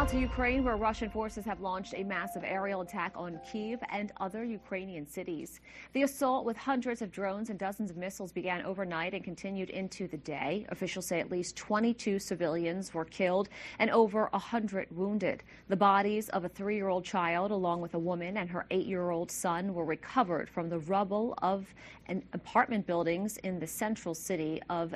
Now to Ukraine, where Russian forces have launched a massive aerial attack on Kyiv and other Ukrainian cities. The assault with hundreds of drones and dozens of missiles began overnight and continued into the day. Officials say at least 22 civilians were killed and over 100 wounded. The bodies of a 3-year-old child, along with a woman and her 8-year-old son, were recovered from the rubble of apartment buildings in the central city of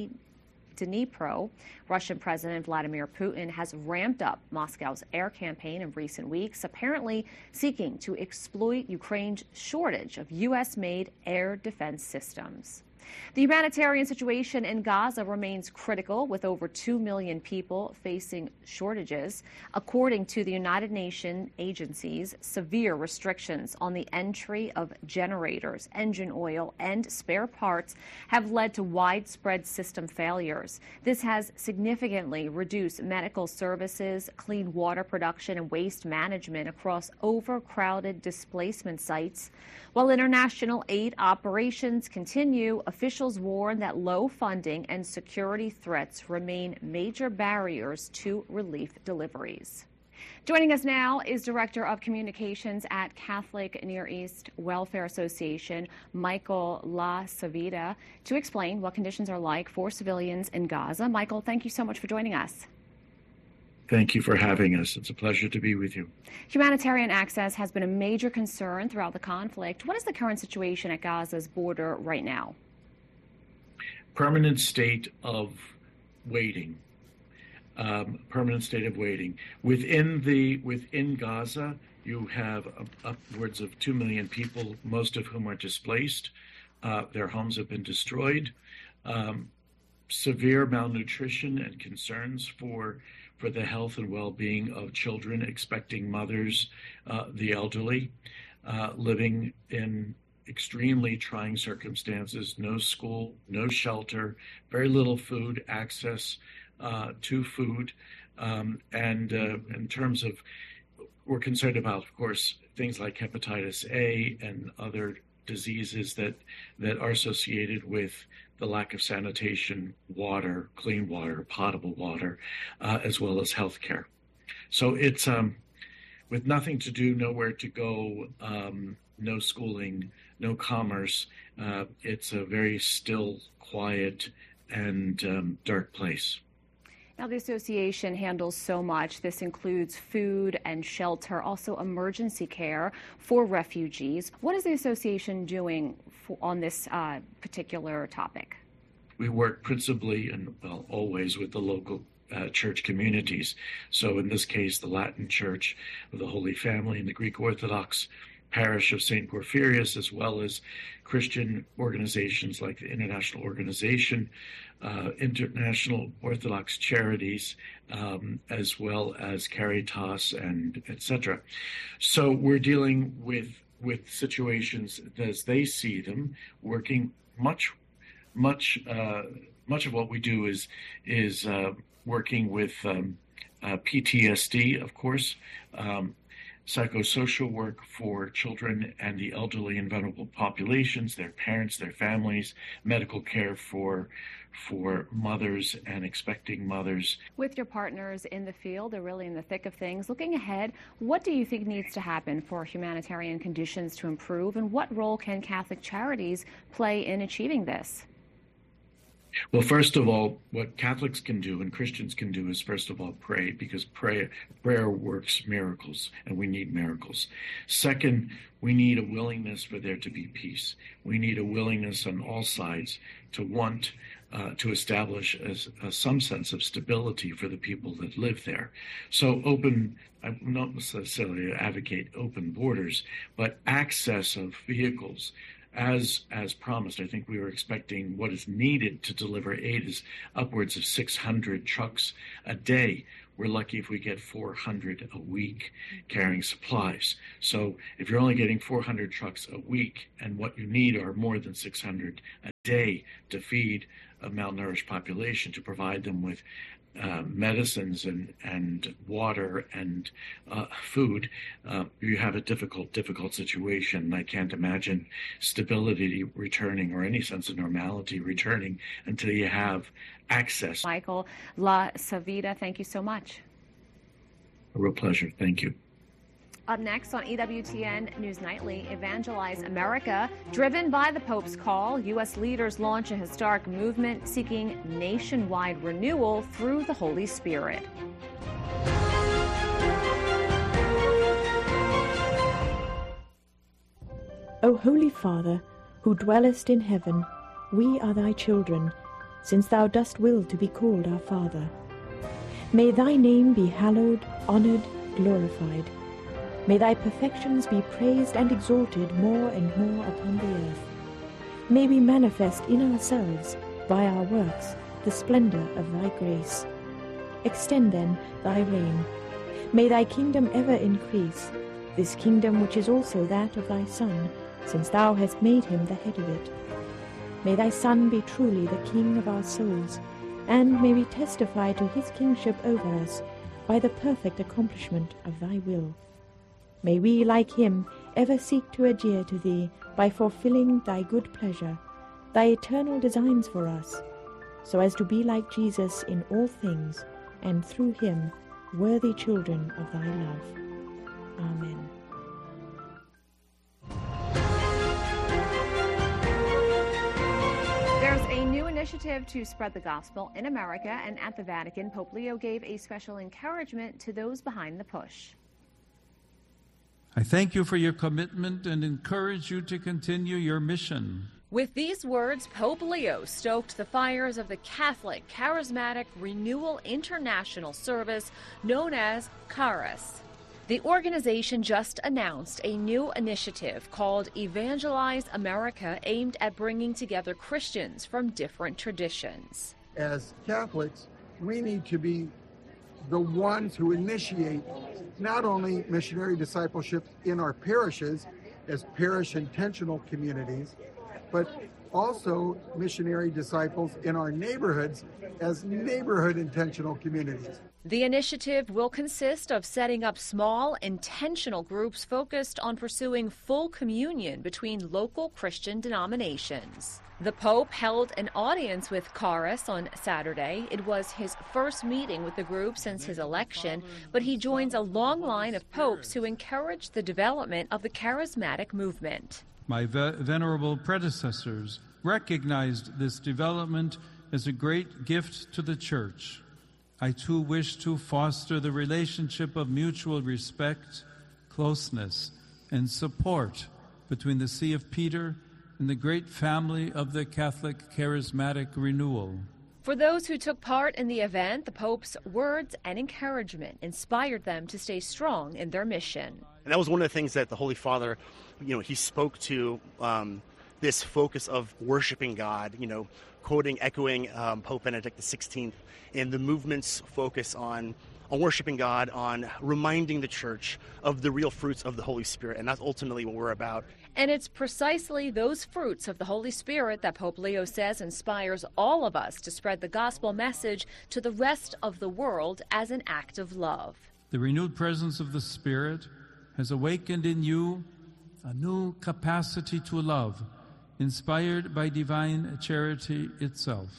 Dnipro. Russian President Vladimir Putin has ramped up Moscow's air campaign in recent weeks, apparently seeking to exploit Ukraine's shortage of U.S.-made air defense systems. The humanitarian situation in Gaza remains critical, with over 2 million people facing shortages. According to the United Nations agencies, severe restrictions on the entry of generators, engine oil, and spare parts have led to widespread system failures. This has significantly reduced medical services, clean water production, and waste management across overcrowded displacement sites. While international aid operations continue, officials warn that low funding and security threats remain major barriers to relief deliveries. Joining us now is Director of Communications at Catholic Near East Welfare Association, Michael LaSavita, to explain what conditions are like for civilians in Gaza. Michael, thank you so much for joining us. Thank you for having us. It's a pleasure to be with you. Humanitarian access has been a major concern throughout the conflict. What is the current situation at Gaza's border right now? Permanent state of waiting. Permanent state of waiting. Within Gaza, you have upwards of 2 million people, most of whom are displaced. Their homes have been destroyed. Severe malnutrition and concerns for the health and well-being of children, expecting mothers, the elderly, living in extremely trying circumstances, no school, no shelter, very little food, access to food. And in terms of, we're concerned about, of course, things like hepatitis A and other diseases that are associated with the lack of sanitation, water, clean water, potable water, as well as health care. So it's with nothing to do, nowhere to go, no schooling, no commerce. It's a very still, quiet, and dark place. Now, the association handles so much. This includes food and shelter, also emergency care for refugees. What is the association doing on this particular topic? We work principally and always with the local church communities. So in this case, the Latin Church of the Holy Family and the Greek Orthodox Parish of St. Porphyrius, as well as Christian organizations like the International Organization, International Orthodox Charities, as well as Caritas, and etc. So we're dealing with situations as they see them, working much of what we do is working with PTSD, of course, psychosocial work for children and the elderly and vulnerable populations, their parents, their families, medical care for mothers and expecting mothers. With your partners in the field, they're really in the thick of things. Looking ahead, what do you think needs to happen for humanitarian conditions to improve, and what role can Catholic Charities play in achieving this? Well, first of all, what Catholics can do and Christians can do is, first of all, pray, because prayer works miracles, and we need miracles. Second, we need a willingness for there to be peace. We need a willingness on all sides to want to establish some sense of stability for the people that live there. So I don't necessarily advocate open borders, but access of vehicles. As promised, I think we were expecting what is needed to deliver aid is upwards of 600 trucks a day. We're lucky if we get 400 a week carrying supplies. So if you're only getting 400 trucks a week, and what you need are more than 600 a day to feed a malnourished population, to provide them with medicines and water and food, you have a difficult situation. I can't imagine stability returning or any sense of normality returning until you have access. Michael LaSavita, thank you so much. a real pleasure. Thank you. Up next on EWTN News Nightly, Evangelize America. Driven by the Pope's call, U.S. leaders launch a historic movement seeking nationwide renewal through the Holy Spirit. O Holy Father, who dwellest in heaven, we are thy children, since thou dost will to be called our Father. May thy name be hallowed, honored, glorified. May thy perfections be praised and exalted more and more upon the earth. May we manifest in ourselves, by our works, the splendor of thy grace. Extend then thy reign. May thy kingdom ever increase, this kingdom which is also that of thy Son, since thou hast made him the head of it. May thy Son be truly the King of our souls, and may we testify to his kingship over us by the perfect accomplishment of thy will. May we, like him, ever seek to adhere to thee by fulfilling thy good pleasure, thy eternal designs for us, so as to be like Jesus in all things, and through him, worthy children of thy love. Amen. There's a new initiative to spread the gospel in America, and at the Vatican, Pope Leo gave a special encouragement to those behind the push. I thank you for your commitment and encourage you to continue your mission. With these words, Pope Leo stoked the fires of the Catholic Charismatic Renewal International Service, known as CHARIS. The organization just announced a new initiative called Evangelize America, aimed at bringing together Christians from different traditions. As Catholics, we need to be the ones who initiate not only missionary discipleship in our parishes as parish intentional communities, but also missionary disciples in our neighborhoods as neighborhood intentional communities. The initiative will consist of setting up small, intentional groups focused on pursuing full communion between local Christian denominations. The Pope held an audience with CHARIS on Saturday. It was his first meeting with the group since his election, but he joins a long line of popes who encouraged the development of the charismatic movement. My venerable predecessors recognized this development as a great gift to the Church. I too wish to foster the relationship of mutual respect, closeness, and support between the See of Peter and the great family of the Catholic Charismatic Renewal. For those who took part in the event, the Pope's words and encouragement inspired them to stay strong in their mission. And that was one of the things that the Holy Father, he spoke to, this focus of worshiping God, echoing Pope Benedict XVI, and the movement's focus on worshiping God, on reminding the Church of the real fruits of the Holy Spirit. And that's ultimately what we're about. And it's precisely those fruits of the Holy Spirit that Pope Leo says inspires all of us to spread the gospel message to the rest of the world as an act of love. The renewed presence of the Spirit has awakened in you a new capacity to love, inspired by divine charity itself.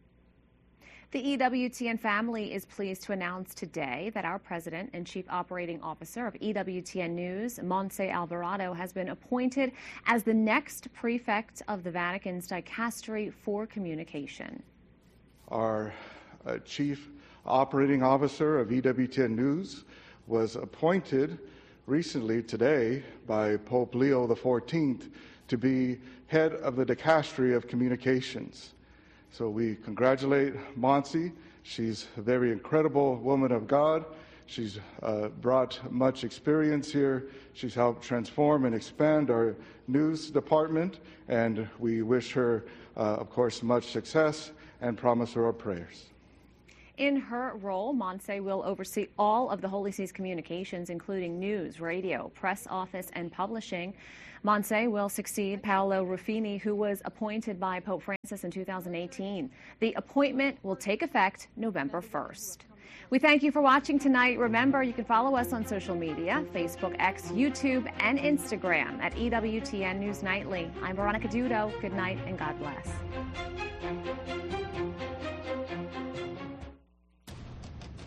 The EWTN family is pleased to announce today that our president and chief operating officer of EWTN News, Montse Alvarado, has been appointed as the next prefect of the Vatican's Dicastery for Communication. Our chief operating officer of EWTN News was appointed recently today by Pope Leo XIV to be head of the Dicastery of Communications. So we congratulate Monsi. She's a very incredible woman of God. She's brought much experience here. She's helped transform and expand our news department, and we wish her, of course, much success and promise her our prayers. In her role, Montse will oversee all of the Holy See's communications, including news, radio, press office, and publishing. Montse will succeed Paolo Ruffini, who was appointed by Pope Francis in 2018. The appointment will take effect November 1st. We thank you for watching tonight. Remember, you can follow us on social media, Facebook, X, YouTube, and Instagram at EWTN News Nightly. I'm Veronica Dudo. Good night and God bless.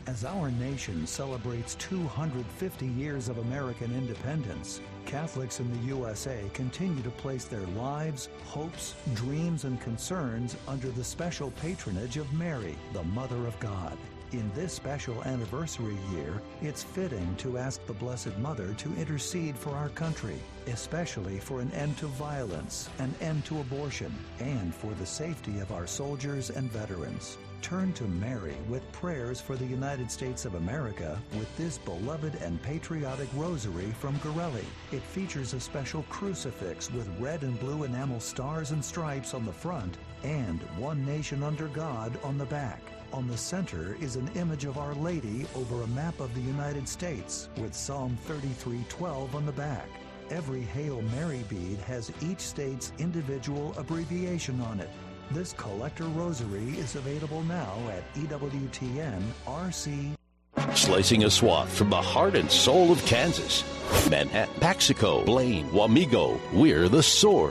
As our nation celebrates 250 years of American independence, Catholics in the USA continue to place their lives, hopes, dreams, and concerns under the special patronage of Mary, the Mother of God. In this special anniversary year, it's fitting to ask the Blessed Mother to intercede for our country, especially for an end to violence, an end to abortion, and for the safety of our soldiers and veterans. Turn to Mary with prayers for the United States of America with this beloved and patriotic rosary from Gorelli. It features a special crucifix with red and blue enamel stars and stripes on the front and One Nation Under God on the back. On the center is an image of Our Lady over a map of the United States with Psalm 33:12 on the back. Every Hail Mary bead has each state's individual abbreviation on it. This collector rosary is available now at EWTN RC. Slicing a swath from the heart and soul of Kansas. Manhattan, Paxico, Blaine, Wamego, we're the Sword.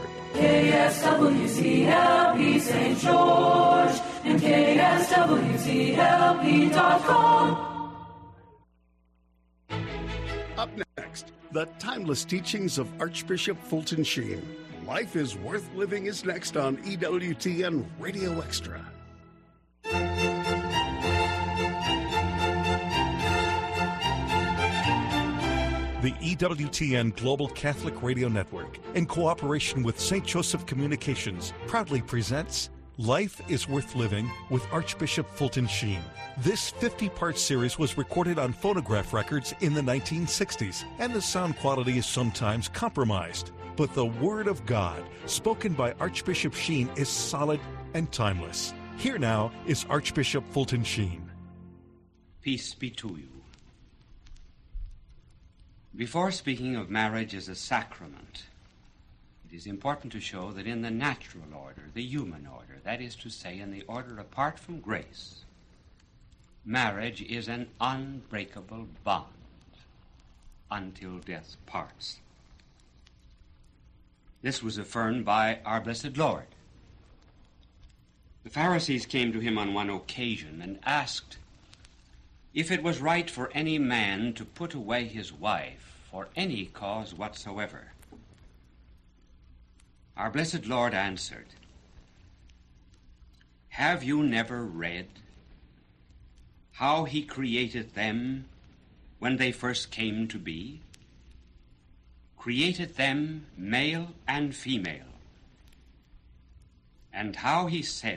KSWCLP St. George and KSWCLP.com. Up next, the timeless teachings of Archbishop Fulton Sheen. Life is Worth Living is next on EWTN Radio Extra. The EWTN Global Catholic Radio Network, in cooperation with St. Joseph Communications, proudly presents Life is Worth Living with Archbishop Fulton Sheen. This 50-part series was recorded on phonograph records in the 1960s, and the sound quality is sometimes compromised. But the Word of God, spoken by Archbishop Sheen, is solid and timeless. Here now is Archbishop Fulton Sheen. Peace be to you. Before speaking of marriage as a sacrament, it is important to show that in the natural order, the human order, that is to say, in the order apart from grace, marriage is an unbreakable bond until death parts. This was affirmed by our blessed Lord. The Pharisees came to him on one occasion and asked if it was right for any man to put away his wife for any cause whatsoever. Our blessed Lord answered, "Have you never read how he created them when they first came to be? Created them male and female, and how he said,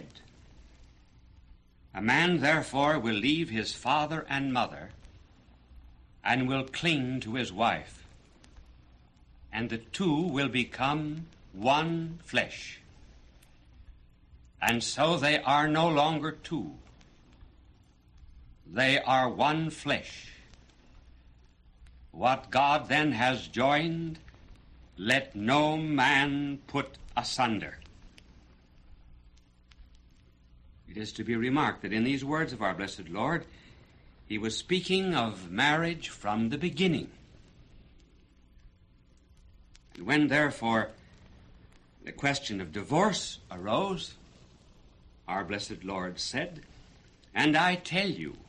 'A man therefore will leave his father and mother and will cling to his wife, and the two will become one flesh. And so they are no longer two. They are one flesh. What God then has joined, let no man put asunder.'" It is to be remarked that in these words of our blessed Lord, he was speaking of marriage from the beginning. And when, therefore, the question of divorce arose, our blessed Lord said, "And I tell you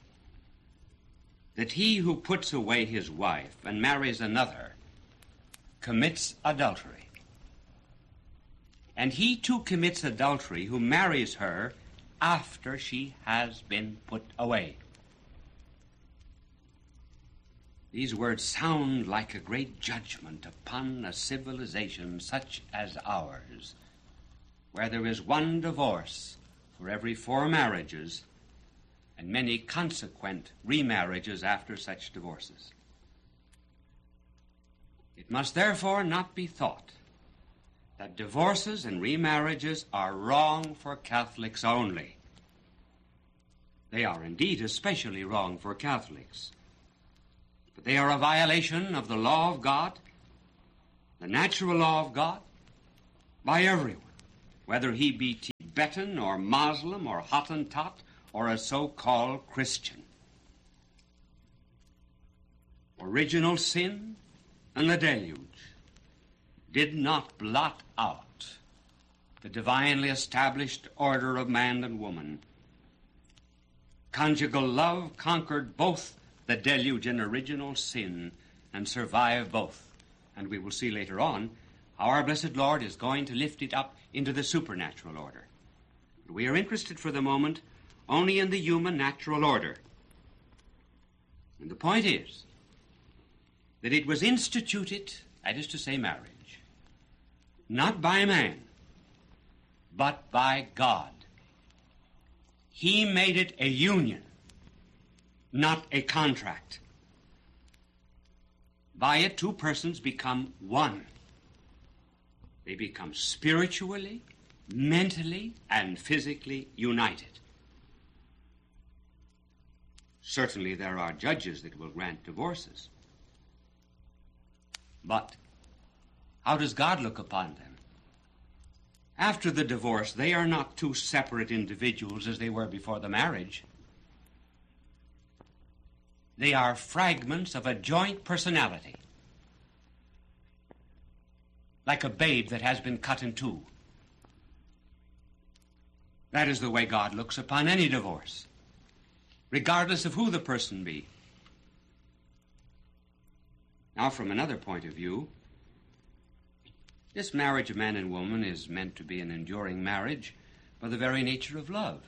that he who puts away his wife and marries another commits adultery. And he too commits adultery who marries her after she has been put away." These words sound like a great judgment upon a civilization such as ours, where there is one divorce for every 4 marriages and many consequent remarriages after such divorces. It must therefore not be thought that divorces and remarriages are wrong for Catholics only. They are indeed especially wrong for Catholics. But they are a violation of the law of God, the natural law of God, by everyone, whether he be Tibetan or Muslim or Hottentot or a so-called Christian. Original sin and the deluge did not blot out the divinely established order of man and woman. Conjugal love conquered both the deluge and original sin and survived both. And we will see later on how our blessed Lord is going to lift it up into the supernatural order. But we are interested for the moment only in the human natural order. And the point is that it was instituted, that is to say marriage, not by man, but by God. He made it a union, not a contract. By it, two persons become one. They become spiritually, mentally, and physically united. Certainly there are judges that will grant divorces. But how does God look upon them? After the divorce, they are not two separate individuals as they were before the marriage. They are fragments of a joint personality, like a babe that has been cut in two. That is the way God looks upon any divorce, regardless of who the person be. Now, from another point of view, this marriage of man and woman is meant to be an enduring marriage by the very nature of love.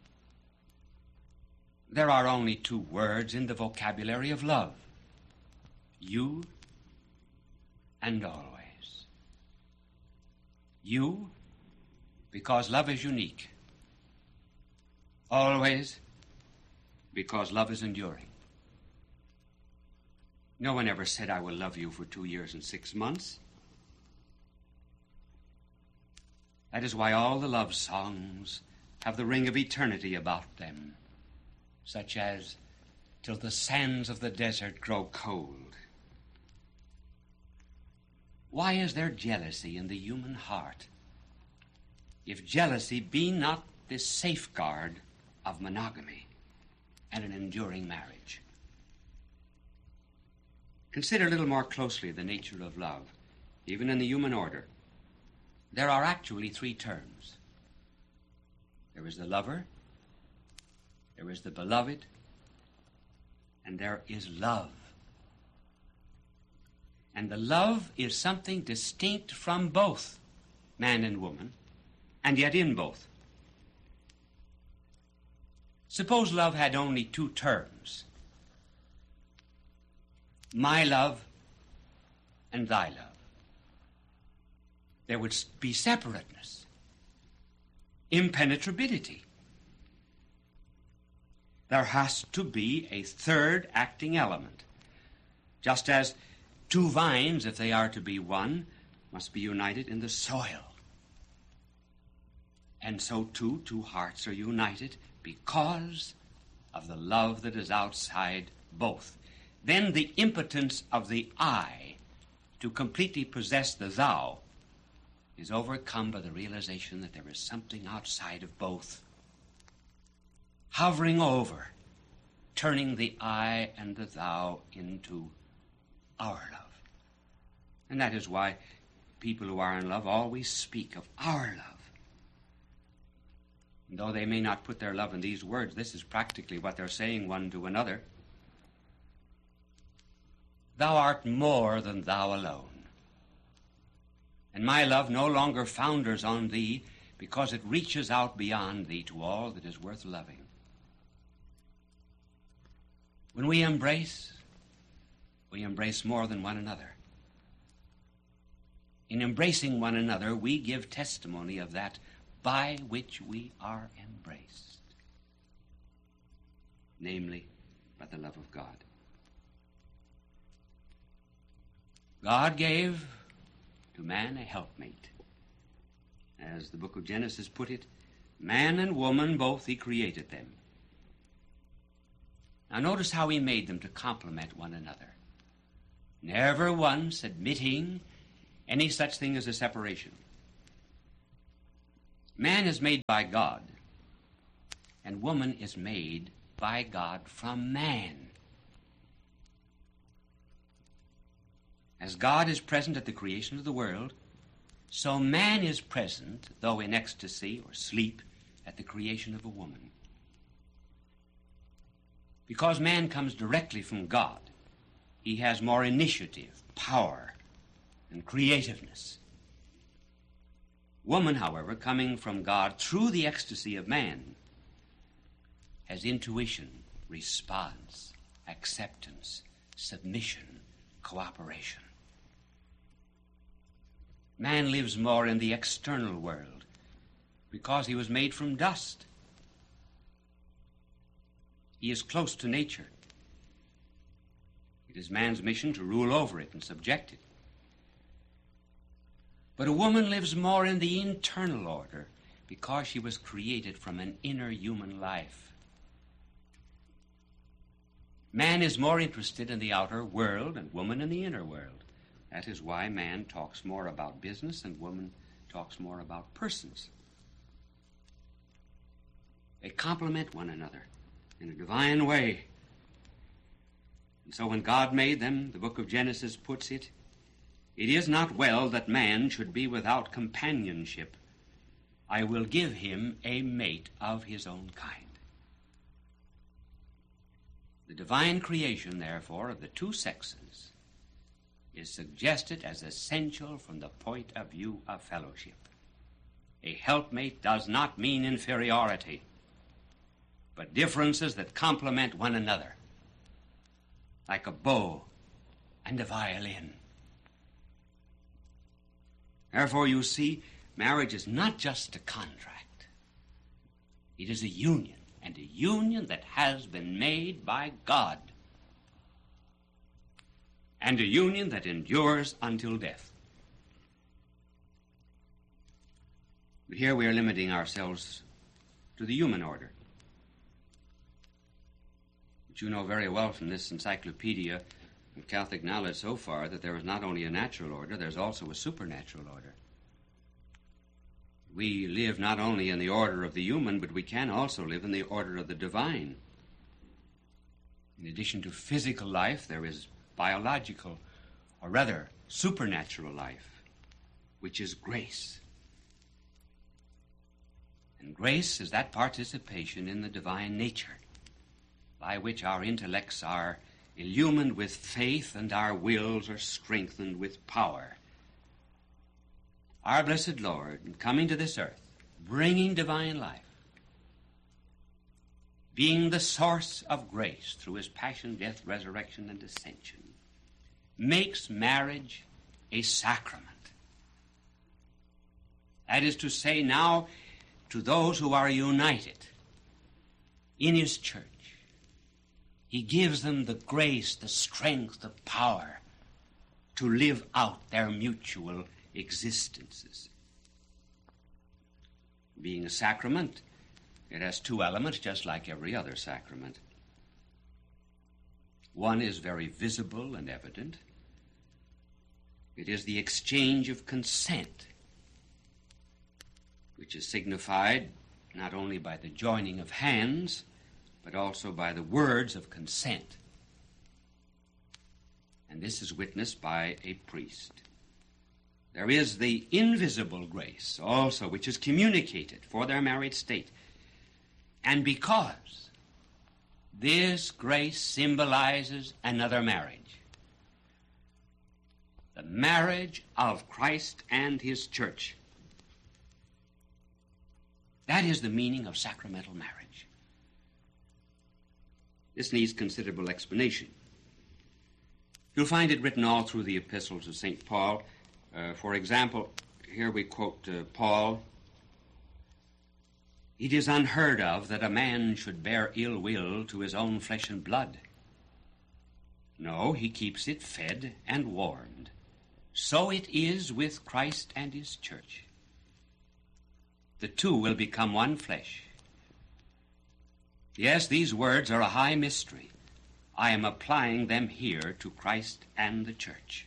There are only two words in the vocabulary of love: you and always. You, because love is unique. Always, because love is enduring. No one ever said, I will love you for 2 years and 6 months. That is why all the love songs have the ring of eternity about them, such as, till the sands of the desert grow cold. Why is there jealousy in the human heart, if jealousy be not this safeguard of monogamy and an enduring marriage? Consider a little more closely the nature of love, even in the human order. There are actually 3 terms. There is the lover, there is the beloved, and there is love. And the love is something distinct from both man and woman, and yet in both. Suppose love had only 2 terms: my love and thy love. There would be separateness, impenetrability. There has to be a third acting element, just as 2 vines, if they are to be one, must be united in the soil. And so too, 2 hearts are united because of the love that is outside both. Then the impotence of the I to completely possess the thou is overcome by the realization that there is something outside of both, hovering over, turning the I and the thou into our love. And that is why people who are in love always speak of our love. And though they may not put their love in these words, this is practically what they're saying one to another. Thou art more than thou alone. And my love no longer founders on thee, because it reaches out beyond thee to all that is worth loving. When we embrace more than one another. In embracing one another, we give testimony of that by which we are embraced, namely, by the love of God. God gave to man a helpmate. As the book of Genesis put it, man and woman both he created them. Now notice how he made them to complement one another, never once admitting any such thing as a separation. Man is made by God, and woman is made by God from man. As God is present at the creation of the world, so man is present, though in ecstasy or sleep, at the creation of a woman. Because man comes directly from God, he has more initiative, power, and creativeness. Woman, however, coming from God through the ecstasy of man, has intuition, response, acceptance, submission, cooperation. Man lives more in the external world because he was made from dust. He is close to nature. It is man's mission to rule over it and subject it. But a woman lives more in the internal order because she was created from an inner human life. Man is more interested in the outer world and woman in the inner world. That is why man talks more about business and woman talks more about persons. They complement one another in a divine way. And so when God made them, the book of Genesis puts it, "It is not well that man should be without companionship. I will give him a mate of his own kind." The divine creation, therefore, of the two sexes is suggested as essential from the point of view of fellowship. A helpmate does not mean inferiority, but differences that complement one another, like a bow and a violin. Therefore, you see, marriage is not just a contract. It is a union, and a union that has been made by God, and a union that endures until death. But here we are limiting ourselves to the human order. But you know very well from this encyclopedia of Catholic knowledge so far that there is not only a natural order, there's also a supernatural order. We live not only in the order of the human, but we can also live in the order of the divine. In addition to physical life, there is biological, or rather supernatural life, which is grace. And grace is that participation in the divine nature by which our intellects are illumined with faith and our wills are strengthened with power. Our blessed Lord, in coming to this earth, bringing divine life, being the source of grace through his passion, death, resurrection, and ascension, makes marriage a sacrament. That is to say, now, to those who are united in his church, he gives them the grace, the strength, the power to live out their mutual existences. Being a sacrament, it has two elements, just like every other sacrament. One is very visible and evident. It is the exchange of consent, which is signified not only by the joining of hands, but also by the words of consent. And this is witnessed by a priest. There is the invisible grace also, which is communicated for their married state. And because this grace symbolizes another marriage, the marriage of Christ and his church, that is the meaning of sacramental marriage. This needs considerable explanation. You'll find it written all through the epistles of St. Paul. For example, here we quote Paul, "It is unheard of that a man should bear ill will to his own flesh and blood. No, he keeps it fed and warmed. So it is with Christ and his church. The two will become one flesh." Yes, these words are a high mystery. I am applying them here to Christ and the church.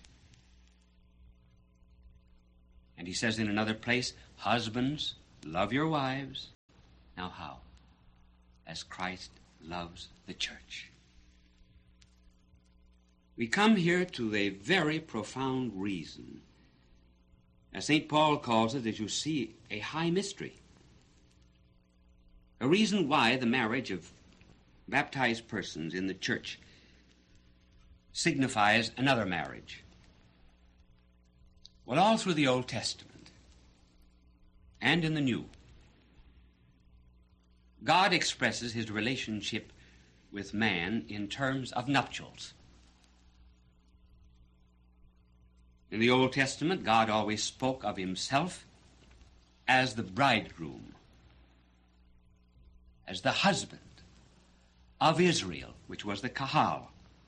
And he says in another place, "Husbands, love your wives." Now how? As Christ loves the church. We come here to a very profound reason. As St. Paul calls it, as you see, a high mystery. A reason why the marriage of baptized persons in the church signifies another marriage. Well, all through the Old Testament and in the New, God expresses his relationship with man in terms of nuptials. In the Old Testament, God always spoke of himself as the bridegroom, as the husband of Israel, which was the Kahal.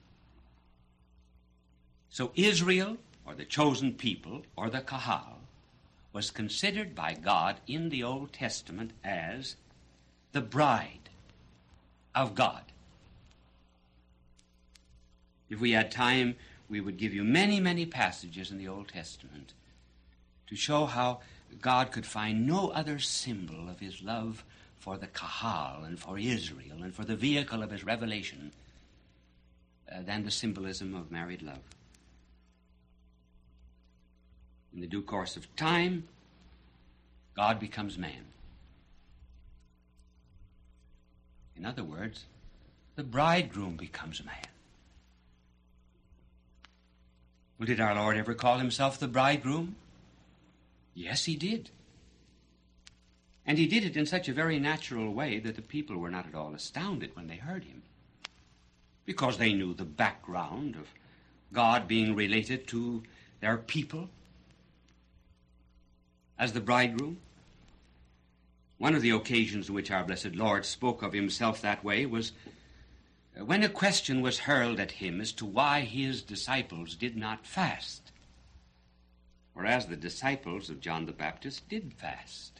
So Israel, or the chosen people, or the Kahal, was considered by God in the Old Testament as the bride of God. If we had time, we would give you many, many passages in the Old Testament to show how God could find no other symbol of his love for the Kahal and for Israel and for the vehicle of his revelation than the symbolism of married love. In the due course of time, God becomes man. In other words, the bridegroom becomes man. Well, did our Lord ever call himself the bridegroom? Yes, he did. And he did it in such a very natural way that the people were not at all astounded when they heard him, because they knew the background of God being related to their people as the bridegroom. One of the occasions in which our blessed Lord spoke of himself that way was when a question was hurled at him as to why his disciples did not fast, whereas the disciples of John the Baptist did fast.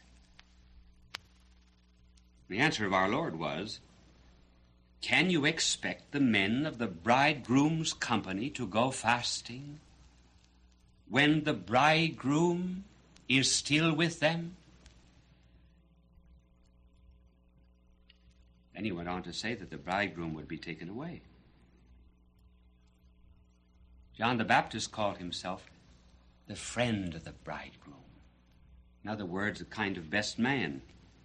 The answer of our Lord was, "Can you expect the men of the bridegroom's company to go fasting when the bridegroom is still with them?" Then he went on to say that the bridegroom would be taken away. John the Baptist called himself the friend of the bridegroom. In other words, a kind of best man.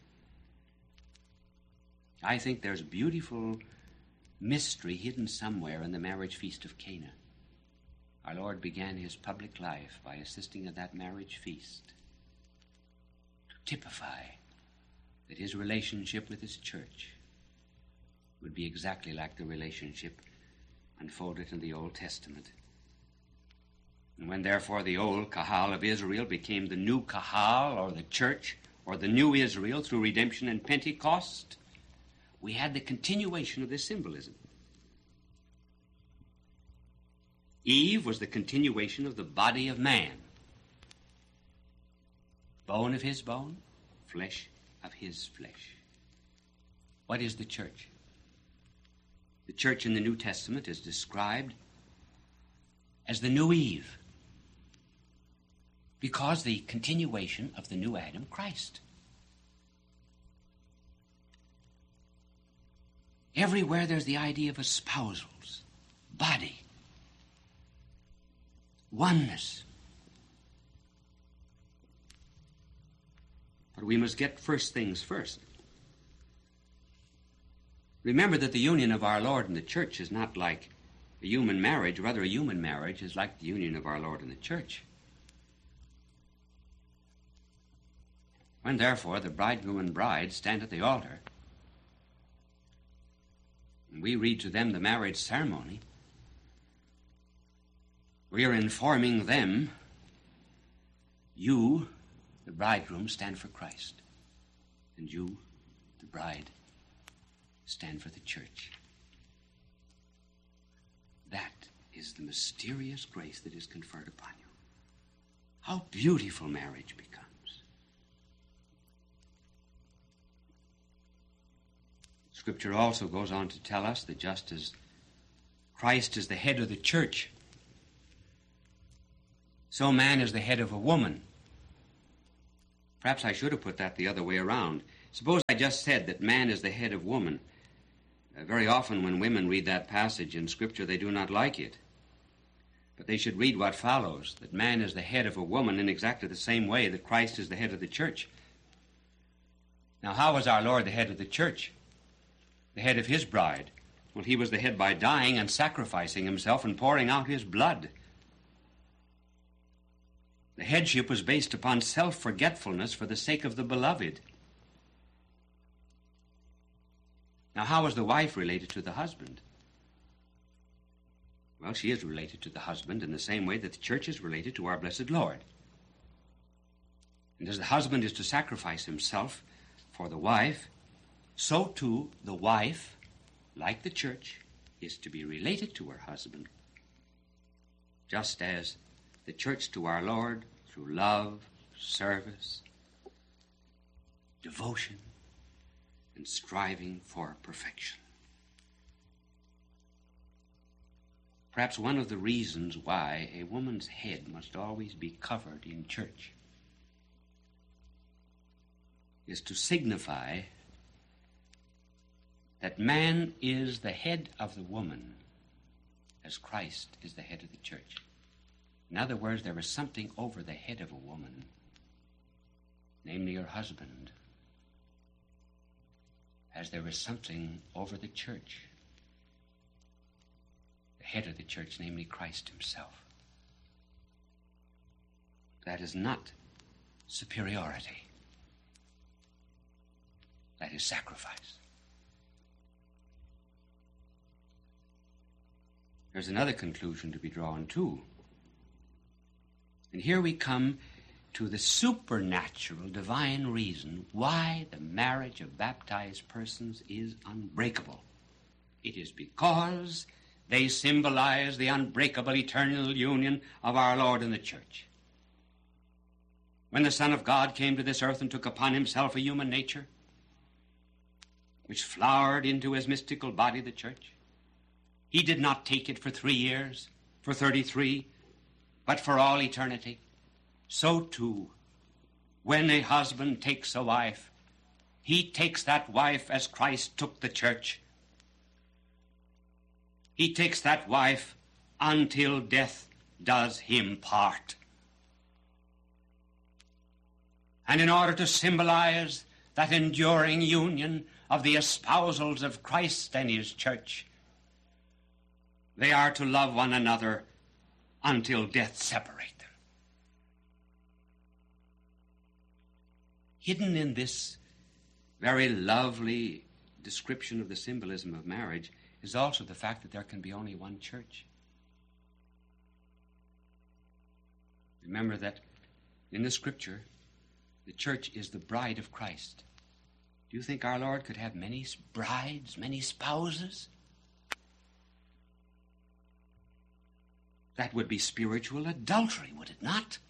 I think there's beautiful mystery hidden somewhere in the marriage feast of Cana. Our Lord began his public life by assisting at that marriage feast to typify that his relationship with his church would be exactly like the relationship unfolded in the Old Testament. And when, therefore, the old Kahal of Israel became the new Kahal, or the church, or the new Israel through redemption and Pentecost, we had the continuation of this symbolism. Eve was the continuation of the body of man. Bone of his bone, flesh of his flesh. What is the church? The church in the New Testament is described as the new Eve, because the continuation of the new Adam, Christ. Everywhere there's the idea of espousals, body, oneness. But we must get first things first. Remember that the union of our Lord and the church is not like a human marriage. Rather, a human marriage is like the union of our Lord and the church. When, therefore, the bridegroom and bride stand at the altar, and we read to them the marriage ceremony, we are informing them, you, the bridegroom, stand for Christ, and you, the bride, stand for the church. That is the mysterious grace that is conferred upon you. How beautiful marriage becomes. Scripture also goes on to tell us that just as Christ is the head of the church, so man is the head of a woman. Perhaps I should have put that the other way around. Suppose I just said that man is the head of woman. Very often when women read that passage in Scripture, they do not like it. But they should read what follows, that man is the head of a woman in exactly the same way that Christ is the head of the church. Now, how was our Lord the head of the church? the head of his bride. Well, he was the head by dying and sacrificing himself and pouring out his blood. The headship was based upon self-forgetfulness for the sake of the beloved. Now, how is the wife related to the husband? Well, she is related to the husband in the same way that the church is related to our blessed Lord. And as the husband is to sacrifice himself for the wife, so too the wife, like the church, is to be related to her husband, just as the church to our Lord through love, service, devotion, and striving for perfection. Perhaps one of the reasons why a woman's head must always be covered in church is to signify that man is the head of the woman as Christ is the head of the church. In other words, there is something over the head of a woman, namely her husband, as there is something over the church, the head of the church, namely Christ himself. That is not superiority. That is sacrifice. There's another conclusion to be drawn, too. And here we come to the supernatural divine reason why the marriage of baptized persons is unbreakable. It is because they symbolize the unbreakable eternal union of our Lord and the church. When the Son of God came to this earth and took upon himself a human nature, which flowered into his mystical body, the church, he did not take it for 3 years, for 33, but for all eternity. So too, when a husband takes a wife, he takes that wife as Christ took the church. He takes that wife until death does him part. And in order to symbolize that enduring union of the espousals of Christ and his church, they are to love one another until death separate them. Hidden in this very lovely description of the symbolism of marriage is also the fact that there can be only one church. Remember that in the Scripture, the church is the bride of Christ. Do you think our Lord could have many brides, many spouses? That would be spiritual adultery, would it not?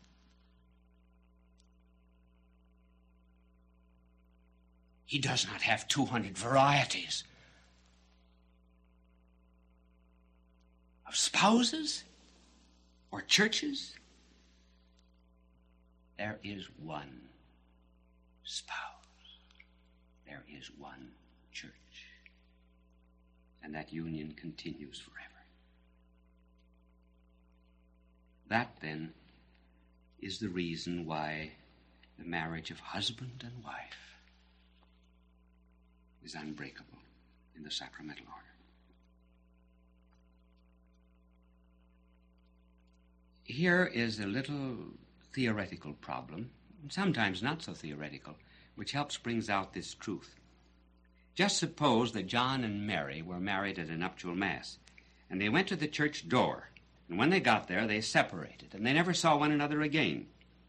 He does not have 200 varieties of spouses or churches. There is one spouse. There is one church. And that union continues forever. That, then, is the reason why the marriage of husband and wife is unbreakable in the sacramental order. Here is a little theoretical problem, sometimes not so theoretical, which helps brings out this truth. Just suppose that John and Mary were married at a nuptial mass, and they went to the church door. And when they got there, they separated, and they never saw one another again.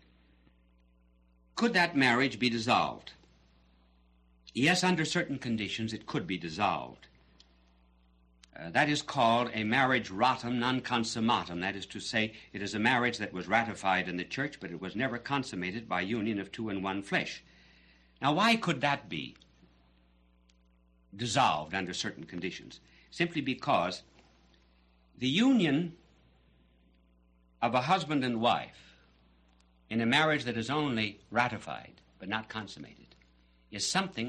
Could that marriage be dissolved? Yes, under certain conditions, it could be dissolved. That is called a marriage ratum non consummatum. That is to say, it is a marriage that was ratified in the church, but it was never consummated by union of two in one flesh. Now, why could that be dissolved under certain conditions? Simply because the union of a husband and wife in a marriage that is only ratified but not consummated is something